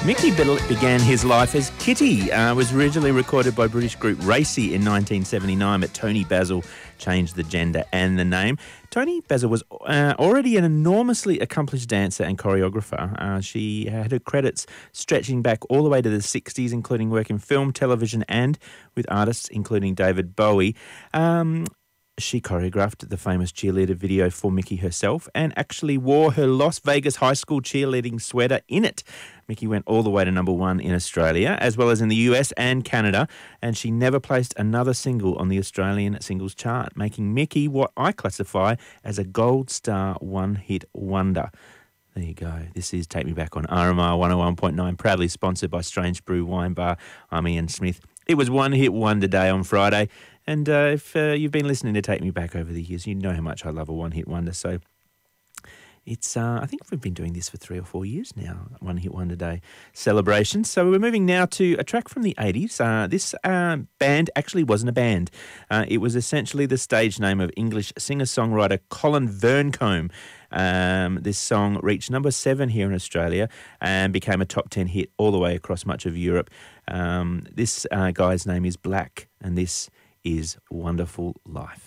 Mickey began his life as Kitty. Was originally recorded by British group Racy in 1979, but Tony Basil changed the gender and the name. Tony Basil was already an enormously accomplished dancer and choreographer. She had her credits stretching back all the way to the 60s, including work in film, television, and with artists including David Bowie. She choreographed the famous cheerleader video for Mickey herself and actually wore her Las Vegas high school cheerleading sweater in it. Mickey went all the way to number one in Australia, as well as in the US and Canada, and she never placed another single on the Australian singles chart, making Mickey what I classify as a gold star one-hit wonder. There you go. This is Take Me Back on RMR 101.9, proudly sponsored by Strange Brew Wine Bar. I'm Ian Smith. It was One Hit Wonder Day on Friday, and if you've been listening to Take Me Back over the years, you know how much I love a one-hit wonder. So it's I think we've been doing this for 3 or 4 years now, One Hit Wonder Day celebration. So we're moving now to a track from the 80s. This band actually wasn't a band. It was essentially the stage name of English singer-songwriter Colin Verncombe. This song reached number 7 here in Australia and became a top 10 hit all the way across much of Europe. This guy's name is Black, and this is Wonderful Life.